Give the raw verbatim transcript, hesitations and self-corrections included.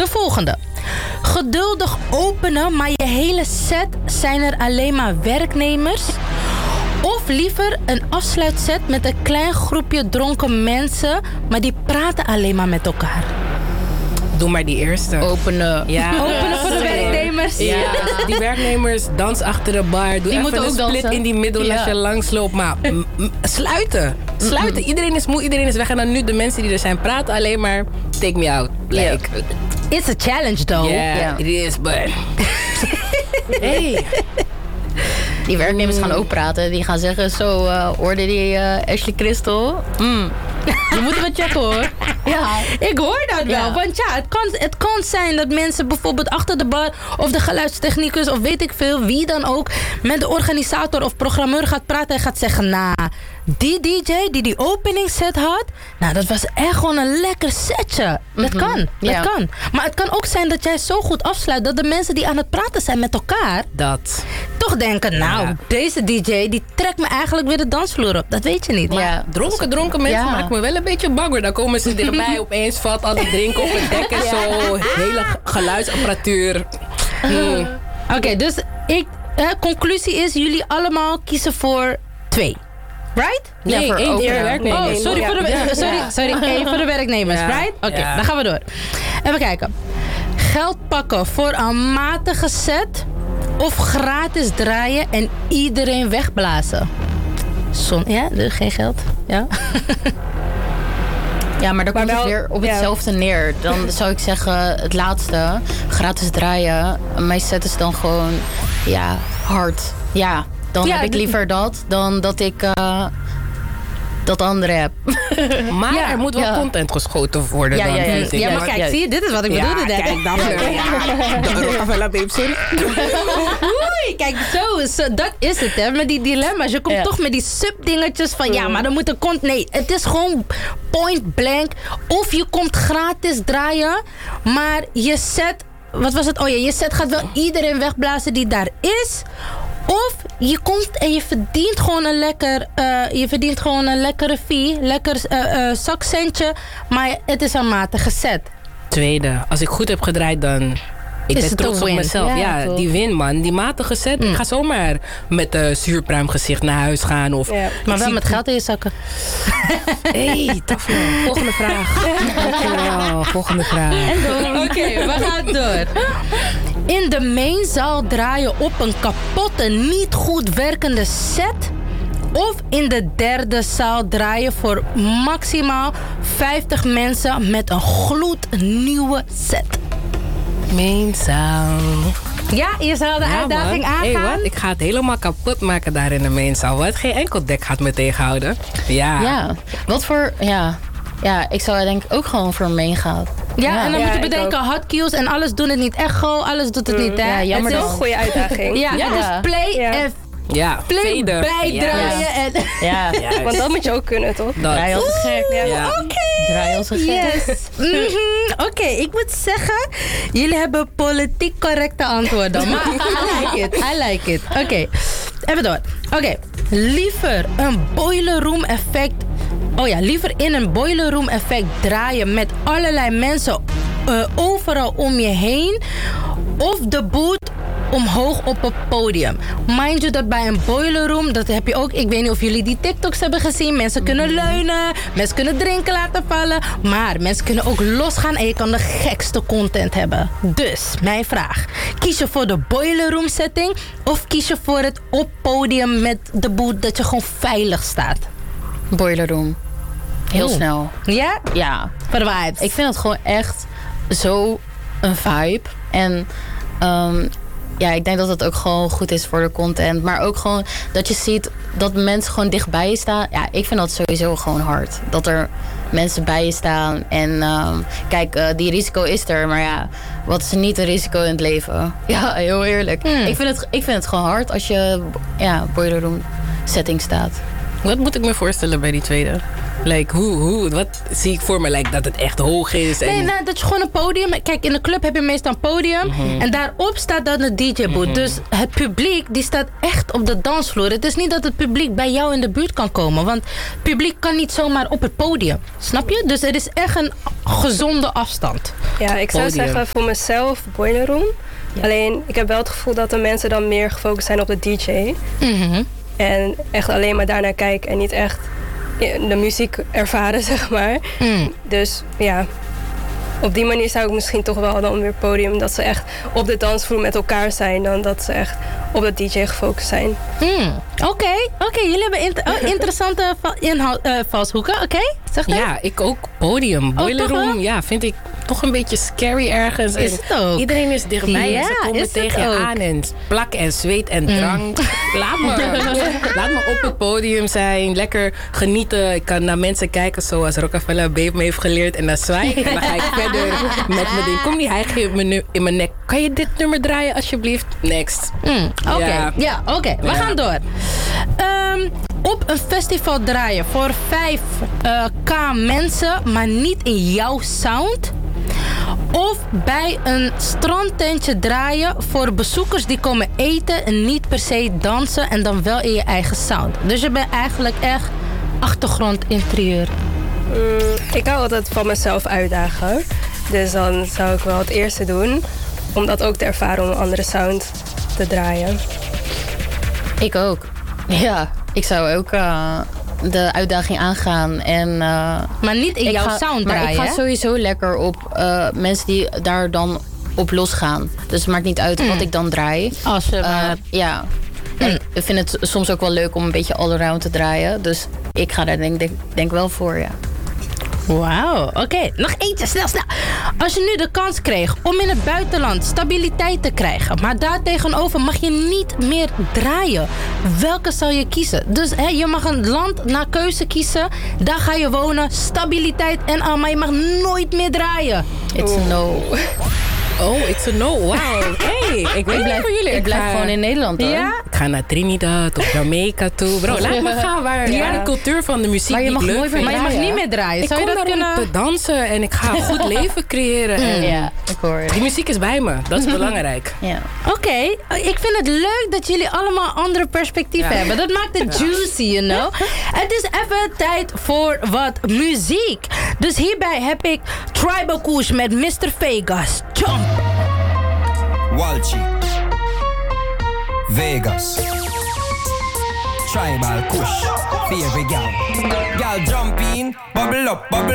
De volgende. Geduldig openen, maar je hele set zijn er alleen maar werknemers. Of liever een afsluitset met een klein groepje dronken mensen, maar die praten alleen maar met elkaar. Doe maar die eerste. Openen. Ja. Openen voor de werknemers. Ja, die werknemers, dans achter de bar. Doe Die even moeten een ook split dansen. in die middel als Ja. je langsloopt. Maar m- m- sluiten. Sluiten. Mm-mm. Iedereen is moe, iedereen is weg. En dan nu de mensen die er zijn praten alleen maar... Take me out. Like, It's a challenge though. yeah, Ja. it is, but... hey. Die werknemers gaan ook praten. Die gaan zeggen, zo, uh, hoorde die uh, Ashley Crystal? Mm. Die moeten we checken hoor. Ja. Ik hoor dat wel. Ja. Want ja, het kan, het kan zijn dat mensen bijvoorbeeld achter de bar... of de geluidstechnicus of weet ik veel, wie dan ook... met de organisator of programmeur gaat praten en gaat zeggen... nou, die D J die die opening set had... nou, dat was echt gewoon een lekker setje. Dat Mhm. kan, dat Ja. kan. Maar het kan ook zijn dat jij zo goed afsluit... dat de mensen die aan het praten zijn met elkaar... Dat. toch denken, nou, Ja. deze D J... die trekt me eigenlijk weer de dansvloer op. Dat weet je niet. Ja. Dronken, dronken mensen Ja. maken me wel een beetje bang hoor. Dan komen ze dichtbij, opeens valt al het drinken op het dek en zo. Hele geluidsapparatuur. Hmm. Oké, dus ik, eh, conclusie is... jullie allemaal kiezen voor twee. Right? Ja, Nee, voor één openen. keer werknemer. Oh, sorry, Ja. voor de, Ja. sorry, sorry, één voor de werknemers, Ja. right? Oké, Ja. dan gaan we door. Even kijken. Geld pakken voor een matige set... of gratis draaien en iedereen wegblazen? Zon, ja, dus geen geld. Ja. Ja, maar dan Maar komt het wel- weer op ja. hetzelfde neer. Dan zou ik zeggen, het laatste, gratis draaien. Mijn set is dan gewoon, ja, hard. Ja, dan Ja, heb ik d- liever dat dan dat ik uh, dat andere heb. Maar Ja, er moet wel ja. content geschoten worden Ja, dan. ja, ja. vind ik. Ja, maar Ja, kijk, ja. zie je, dit is wat ik bedoelde, denk ik. Dan. Oei, kijk, zo, zo, dat is het, hè, met die dilemma's. Je komt Ja. toch met die subdingetjes van, ja, maar dan moet er kont... Nee, het is gewoon point blank. Of je komt gratis draaien, maar je set... Wat was het? Oh ja, je set gaat wel iedereen wegblazen die daar is. Of je komt en je verdient gewoon een lekker... eh, je verdient gewoon een lekkere fee, lekker eh, eh, zakcentje. Maar het is een matige set. Tweede, als ik goed heb gedraaid, dan... Ik Is ben het trots een op win? mezelf. Ja, Ja, toch? die win, man. Die matige set. Ik ga zomaar met een zuurpruim gezicht naar huis gaan. Of, Ja. Maar Ik wel zie- met geld in je zakken. Hey, tof man. Volgende vraag. Dankjewel. Volgende vraag. Oké, we gaan door. In de mainzaal draaien op een kapotte, niet goed werkende set. Of in de derde zaal draaien voor maximaal vijftig mensen met een gloednieuwe set. Mainzaal. Ja, je zal de Ja, uitdaging man. Hey, aangaan. wat? Ik ga het helemaal kapot maken daar in de mainzaal. Wat? Geen enkel dek gaat me tegenhouden. Ja. Ja, wat voor, ja. Ja, ik zou denk ik ook gewoon voor meegaan. Ja, en dan Ja, moet je ik bedenken, hot cues en alles doen het niet echo, alles doet het niet, hè? Ja, jammer Het Dat is- is een goede uitdaging. Ja, Ja. dus play Ja. en Ja. flink Veden. bijdraaien. Ja. En... Ja, Juist. Want dat moet je ook kunnen, toch? Dat. draai als een gek. Ja. Draai als een gek. Yes. Mhm. Oké, ik moet zeggen, jullie hebben politiek correcte antwoorden. Maar I like it, I like it. Oké, even door. Oké, liever een boiler room effect... Oh ja, liever in een boiler room effect draaien met allerlei mensen uh, overal om je heen. Of de boot omhoog op het podium. Mind you dat bij een boiler room, dat heb je ook, ik weet niet of jullie die TikToks hebben gezien. Mensen kunnen leunen, mensen kunnen drinken laten vallen. Maar mensen kunnen ook losgaan en je kan de gekste content hebben. Dus, mijn vraag. Kies je voor de boiler room setting of kies je voor het op podium met de boot dat je gewoon veilig staat? Boiler room. Heel Oeh. snel. Ja? Ja. Voor de vibes. Ik vind het gewoon echt zo een vibe. En um, ja, ik denk dat het ook gewoon goed is voor de content. Maar ook gewoon dat je ziet dat mensen gewoon dichtbij je staan. Ja, ik vind dat sowieso gewoon hard. Dat er mensen bij je staan. En um, kijk, uh, die risico is er. Maar ja, wat is niet een risico in het leven? Ja, heel eerlijk. Hmm. Ik, vind het, ik vind het gewoon hard als je ja, boiler room setting staat. Wat moet ik me voorstellen bij die tweede? Like, hoe, hoe, wat zie ik voor me? Like, dat het echt hoog is. En... Nee, nee, dat je gewoon een podium... Kijk, in de club heb je meestal een podium. Mm-hmm. En daarop staat dan een D J-boot. Mm-hmm. Dus het publiek, die staat echt op de dansvloer. Het is niet dat het publiek bij jou in de buurt kan komen. Want het publiek kan niet zomaar op het podium. Snap je? Dus er is echt een gezonde afstand. Ja, ik zou Podium. zeggen voor mezelf Boiler Room. Ja. Alleen, ik heb wel het gevoel dat de mensen dan meer gefocust zijn op de D J. Mm-hmm. En echt alleen maar daarnaar kijken en niet echt de muziek ervaren, zeg maar. Mm. Dus ja, op die manier zou ik misschien toch wel dan weer podium... dat ze echt op de dansvloer met elkaar zijn... dan dat ze echt op de D J gefocust zijn. Mm. Oké, okay, oké. Okay. Jullie hebben inter- oh, interessante va- inhoud, uh, valshoeken. Oké, okay. Zeg dat? Ja, ik ook. Podium, Boiler Room. Oh, ja, vind ik toch een beetje scary ergens. Is het ook? Iedereen is dichtbij ja, en ze komen tegen je ook? aan. En plak en zweet en drang. Mm. Laat, me, laat me op het podium zijn. Lekker genieten. Ik kan naar mensen kijken zoals Rockefeller Babe me heeft geleerd. En dan zwaai ik. En dan ga ik verder met mijn ding. Kom niet, hij geeft me nu in mijn nek. Kan je dit nummer draaien alsjeblieft? Next. Mm, oké, okay. ja, ja oké. Okay. We ja. gaan door. Um, op een festival draaien voor vijf k mensen, maar niet in jouw sound. Of bij een strandtentje draaien voor bezoekers die komen eten en niet per se dansen en dan wel in je eigen sound. Dus je bent eigenlijk echt achtergrond interieur. Mm, ik hou altijd van mezelf uitdagen. Dus dan zou ik wel het eerste doen. Om dat ook te ervaren om een andere sound te draaien. Ik ook. Ja, ik zou ook uh, de uitdaging aangaan. En, uh, maar niet in jouw ga, sound maar draaien. Ik ga sowieso lekker op uh, mensen die daar dan op losgaan. Dus het maakt niet uit mm. wat ik dan draai. Als je maar... Uh, ja. Mm. Ik vind het soms ook wel leuk om een beetje all-around te draaien. Dus ik ga daar denk, denk, denk wel voor, ja. Wauw, oké. Okay. Nog eentje, snel, snel. Als je nu de kans kreeg om in het buitenland stabiliteit te krijgen, maar daartegenover mag je niet meer draaien, welke zou je kiezen? Dus hè, je mag een land naar keuze kiezen, daar ga je wonen, stabiliteit en al, maar je mag nooit meer draaien. It's a no. Oh, it's a no. Wow. Hey, ik weet niet voor jullie. Ik blijf ga... gewoon in Nederland, hoor. Ja? Ik ga naar Trinidad of Jamaica toe. Bro, laat me gaan waar, ja. waar de cultuur van de muziek maar je die mag ik leuk nooit vind. Maar je mag niet meer draaien. Ik zou je kom dat kunnen... te dansen en ik ga een goed leven creëren. En ja, ik hoor het. Die muziek is bij me. Dat is belangrijk. Ja. Oké, okay. Ik vind het leuk dat jullie allemaal andere perspectieven ja. hebben. Dat maakt het juicy, you know. Het is even tijd voor wat muziek. Dus hierbij heb ik Tribal Kush met mister Vegas. Jump! Walchi, Vegas, Tribal Kush, baby girl, girl jump in, bubble up, bubble